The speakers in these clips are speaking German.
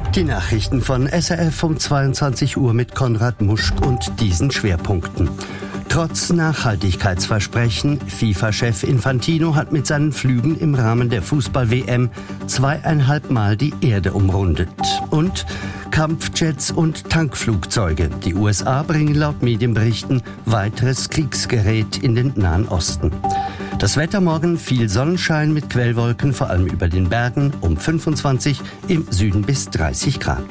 Die Nachrichten von SRF um 22 Uhr mit Konrad Muschk und diesen Schwerpunkten. Trotz Nachhaltigkeitsversprechen, FIFA-Chef Infantino hat mit seinen Flügen im Rahmen der Fußball-WM 2,5 Mal die Erde umrundet. Und Kampfjets und Tankflugzeuge. Die USA bringen laut Medienberichten weiteres Kriegsgerät in den Nahen Osten. Das Wetter morgen viel Sonnenschein mit Quellwolken, vor allem über den Bergen, um 25, im Süden bis 30 Grad.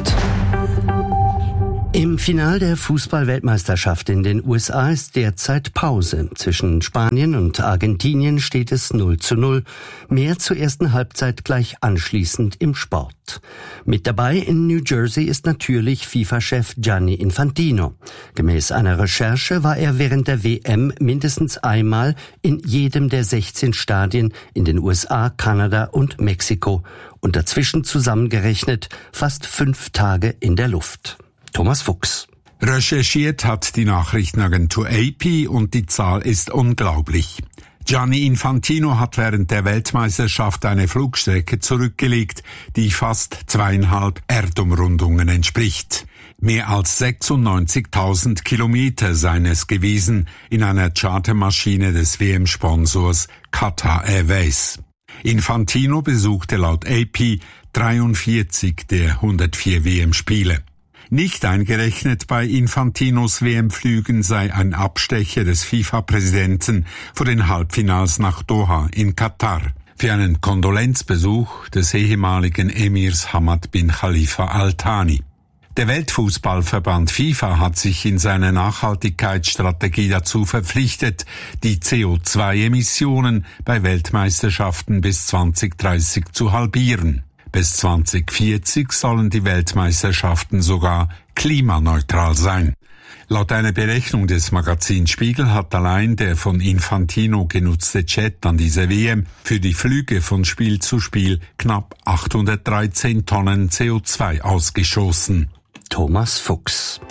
Im Finale der Fußball-Weltmeisterschaft in den USA ist derzeit Pause. Zwischen Spanien und Argentinien steht es 0:0. Mehr zur ersten Halbzeit gleich anschließend im Sport. Mit dabei in New Jersey ist natürlich FIFA-Chef Gianni Infantino. Gemäß einer Recherche war er während der WM mindestens einmal in jedem der 16 Stadien in den USA, Kanada und Mexiko und dazwischen zusammengerechnet fast 5 Tage in der Luft. Thomas Fuchs. Recherchiert hat die Nachrichtenagentur AP und die Zahl ist unglaublich. Gianni Infantino hat während der Weltmeisterschaft eine Flugstrecke zurückgelegt, die fast 2,5 Erdumrundungen entspricht. Mehr als 96.000 Kilometer seien es gewesen in einer Chartermaschine des WM-Sponsors Qatar Airways. Infantino besuchte laut AP 43 der 104 WM-Spiele. Nicht eingerechnet bei Infantinos WM-Flügen sei ein Abstecher des FIFA-Präsidenten vor den Halbfinals nach Doha in Katar für einen Kondolenzbesuch des ehemaligen Emirs Hamad bin Khalifa Al Thani. Der Weltfußballverband FIFA hat sich in seiner Nachhaltigkeitsstrategie dazu verpflichtet, die CO2-Emissionen bei Weltmeisterschaften bis 2030 zu halbieren. Bis 2040 sollen die Weltmeisterschaften sogar klimaneutral sein. Laut einer Berechnung des Magazins Spiegel hat allein der von Infantino genutzte Jet an dieser WM für die Flüge von Spiel zu Spiel knapp 813 Tonnen CO2 ausgestoßen. Thomas Fuchs.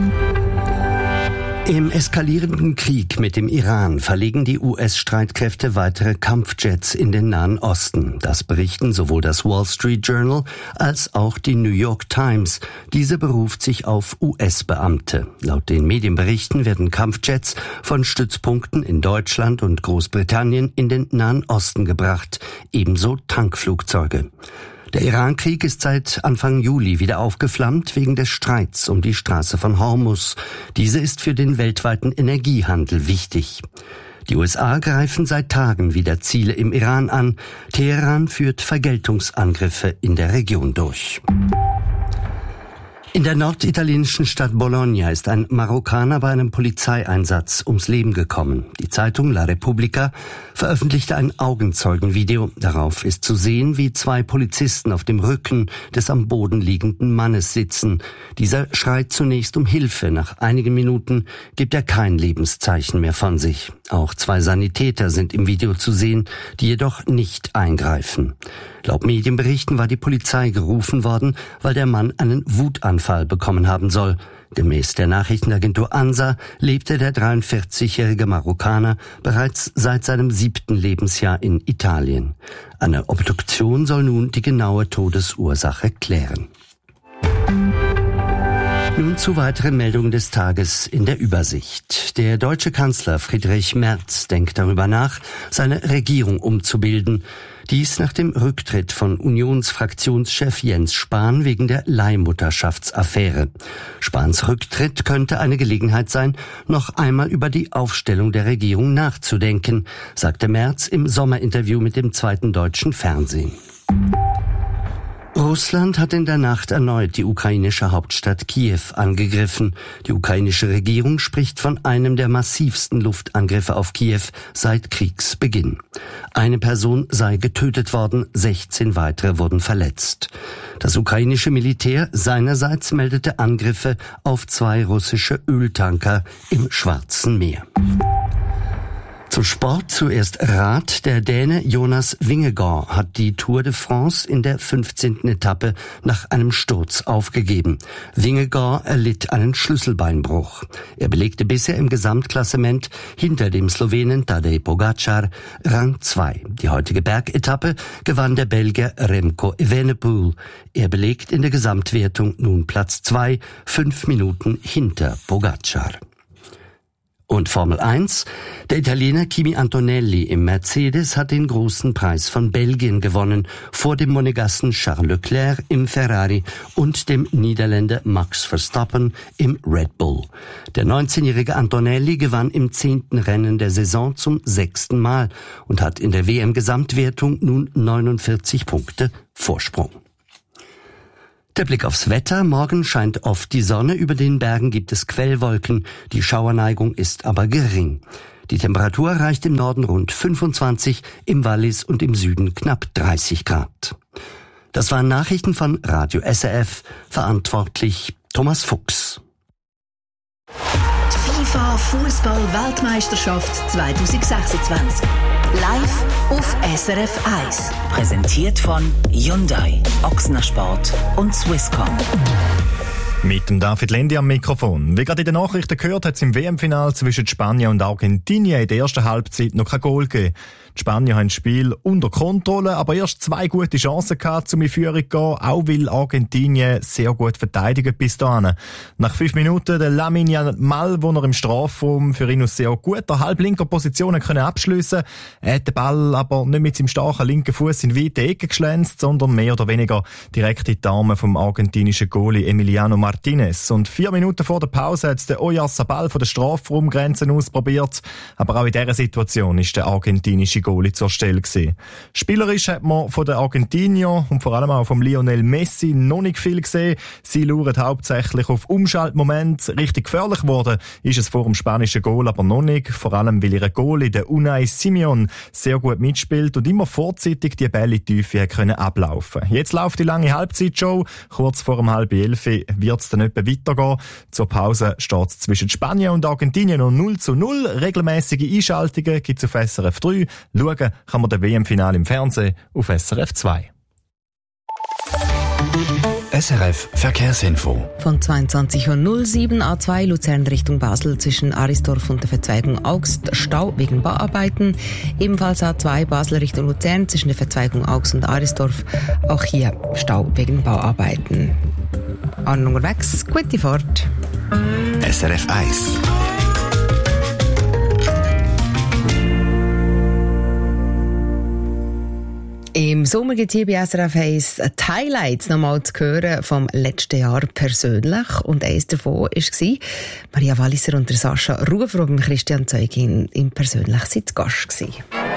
Im eskalierenden Krieg mit dem Iran verlegen die US-Streitkräfte weitere Kampfjets in den Nahen Osten. Das berichten sowohl das Wall Street Journal als auch die New York Times. Diese beruft sich auf US-Beamte. Laut den Medienberichten werden Kampfjets von Stützpunkten in Deutschland und Großbritannien in den Nahen Osten gebracht, ebenso Tankflugzeuge. Der Iran-Krieg ist seit Anfang Juli wieder aufgeflammt wegen des Streits um die Straße von Hormuz. Diese ist für den weltweiten Energiehandel wichtig. Die USA greifen seit Tagen wieder Ziele im Iran an. Teheran führt Vergeltungsangriffe in der Region durch. In der norditalienischen Stadt Bologna ist ein Marokkaner bei einem Polizeieinsatz ums Leben gekommen. Die Zeitung La Repubblica veröffentlichte ein Augenzeugenvideo. Darauf ist zu sehen, wie 2 Polizisten auf dem Rücken des am Boden liegenden Mannes sitzen. Dieser schreit zunächst um Hilfe. Nach einigen Minuten gibt er kein Lebenszeichen mehr von sich. Auch 2 Sanitäter sind im Video zu sehen, die jedoch nicht eingreifen. Laut Medienberichten war die Polizei gerufen worden, weil der Mann einen Wutanfall bekommen haben soll. Gemäß der Nachrichtenagentur ANSA lebte der 43-jährige Marokkaner bereits seit seinem 7. Lebensjahr in Italien. Eine Obduktion soll nun die genaue Todesursache klären. Nun zu weiteren Meldungen des Tages in der Übersicht. Der deutsche Kanzler Friedrich Merz denkt darüber nach, seine Regierung umzubilden. Dies nach dem Rücktritt von Unionsfraktionschef Jens Spahn wegen der Leihmutterschaftsaffäre. Spahns Rücktritt könnte eine Gelegenheit sein, noch einmal über die Aufstellung der Regierung nachzudenken, sagte Merz im Sommerinterview mit dem 2. deutschen Fernsehen. Russland hat in der Nacht erneut die ukrainische Hauptstadt Kiew angegriffen. Die ukrainische Regierung spricht von einem der massivsten Luftangriffe auf Kiew seit Kriegsbeginn. Eine Person sei getötet worden, 16 weitere wurden verletzt. Das ukrainische Militär seinerseits meldete Angriffe auf 2 russische Öltanker im Schwarzen Meer. Zum Sport zuerst Rad. Der Däne Jonas Vingegaard hat die Tour de France in der 15. Etappe nach einem Sturz aufgegeben. Vingegaard erlitt einen Schlüsselbeinbruch. Er belegte bisher im Gesamtklassement hinter dem Slowenen Tadej Pogačar Rang 2. Die heutige Bergetappe gewann der Belgier Remco Evenepoel. Er belegt in der Gesamtwertung nun Platz 2, 5 Minuten hinter Pogačar. Und Formel 1. Der Italiener Kimi Antonelli im Mercedes hat den großen Preis von Belgien gewonnen, vor dem Monegassen Charles Leclerc im Ferrari und dem Niederländer Max Verstappen im Red Bull. Der 19-jährige Antonelli gewann im 10. Rennen der Saison zum 6. Mal und hat in der WM-Gesamtwertung nun 49 Punkte Vorsprung. Der Blick aufs Wetter. Morgen scheint oft die Sonne. Über den Bergen gibt es Quellwolken. Die Schauerneigung ist aber gering. Die Temperatur reicht im Norden rund 25, im Wallis und im Süden knapp 30 Grad. Das waren Nachrichten von Radio SRF. Verantwortlich Thomas Fuchs. Die FIFA Fußball-Weltmeisterschaft 2026. Live auf SRF 1. Präsentiert von Hyundai, Ochsner Sport und Swisscom. Mit dem David Lendi am Mikrofon. Wie gerade in den Nachrichten gehört, hat es im WM-Finale zwischen Spanien und Argentinien in der ersten Halbzeit noch kein Goal gegeben. Die Spanier haben das Spiel unter Kontrolle, aber erst 2 gute Chancen gehabt, um in Führung zu gehen, auch weil Argentinien sehr gut verteidigt bis dahin. Nach 5 Minuten der Lamine Yamal, wo er im Strafraum für ihn aus sehr guter halblinker Position abschliessen konnte. Er hat den Ball aber nicht mit seinem starken linken Fuß in weite Ecke geschlänzt, sondern mehr oder weniger direkt in die Arme vom argentinischen Goalie Emiliano Martinez. Und 4 Minuten vor der Pause hat der Oyarzabal von der Strafraumgrenzen ausprobiert. Aber auch in dieser Situation ist der argentinische Goalie zur Stelle gewesen. Spielerisch hat man von den Argentiniern und vor allem auch vom Lionel Messi noch nicht viel gesehen. Sie schauen hauptsächlich auf Umschaltmomente. Richtig gefährlich geworden ist es vor dem spanischen Goal aber noch nicht. Vor allem, weil ihre Goalie, der Unai Simeon, sehr gut mitspielt und immer vorzeitig die Bälle in die Tiefe können ablaufen. Jetzt läuft die lange Halbzeitshow. Kurz vor 10:30 wird es dann etwa weitergehen. Zur Pause steht es zwischen Spanien und Argentinien noch 0:0. Regelmäßige Einschaltungen gibt es auf SRF 3. Schauen kann man das WM-Finale im Fernsehen auf SRF 2. SRF Verkehrsinfo. Von 22:07 A2 Luzern Richtung Basel zwischen Arisdorf und der Verzweigung Augst Stau wegen Bauarbeiten. Ebenfalls A2 Basel Richtung Luzern zwischen der Verzweigung Augst und Arisdorf. Auch hier Stau wegen Bauarbeiten. An unterwegs, gute Fahrt. SRF 1. Im Sommer gibt es hier bei SRF 1 die Highlights nochmal zu hören vom letzten Jahr persönlich. Und eines davon war Maria Walliser und Sascha Rufer, beim Christian Zeugin im persönlich Gast gewesen.